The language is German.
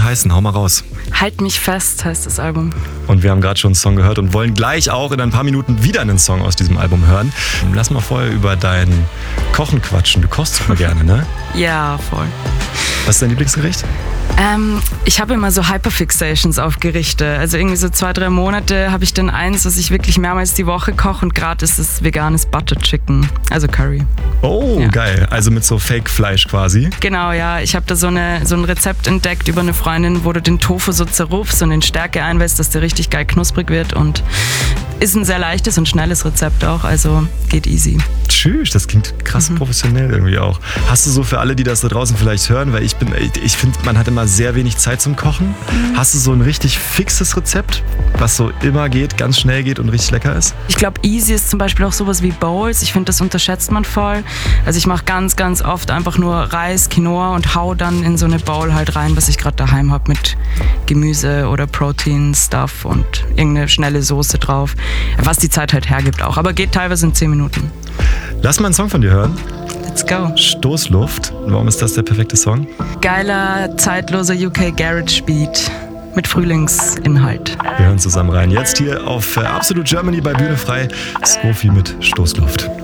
heißen? Hau mal raus. Halt mich fest heißt das Album. Und wir haben gerade schon einen Song gehört und wollen gleich auch in ein paar Minuten wieder einen Song aus diesem Album hören. Lass mal vorher über dein Kochen quatschen. Du kochst doch mal gerne, ne? Ja, voll. Was ist dein Lieblingsgericht? Ich habe immer so Hyperfixations auf Gerichte. Also irgendwie so 2-3 Monate habe ich dann eins, was ich wirklich mehrmals die Woche koche und gerade ist es veganes Butter Chicken, also Curry. Oh, ja. Geil. Also mit so Fake-Fleisch quasi. Genau, ja. Ich habe da so ein Rezept entdeckt über eine Freundin, wo du den Tofu so zerrupfst und in Stärke einweißt, dass der richtig geil knusprig wird und ist ein sehr leichtes und schnelles Rezept auch, also geht easy. Tschüss, das klingt krass professionell irgendwie auch. Hast du so für alle, die das da draußen vielleicht hören, weil ich finde, man hat immer sehr wenig Zeit zum Kochen. Hast du so ein richtig fixes Rezept, was so immer geht, ganz schnell geht und richtig lecker ist? Ich glaube, easy ist zum Beispiel auch sowas wie Bowls. Ich finde, das unterschätzt man voll. Also ich mache ganz, ganz oft einfach nur Reis, Quinoa und hau dann in so eine Bowl halt rein, was ich gerade daheim habe mit Gemüse oder Protein-Stuff und irgendeine schnelle Soße drauf. Was die Zeit halt hergibt auch. Aber geht teilweise in 10 Minuten. Lass mal einen Song von dir hören. Let's go. Stoßluft. Warum ist das der perfekte Song? Geiler, zeitloser UK Garage Beat mit Frühlingsinhalt. Wir hören zusammen rein. Jetzt hier auf Absolute Germany bei Bühne frei. Sophie mit Stoßluft.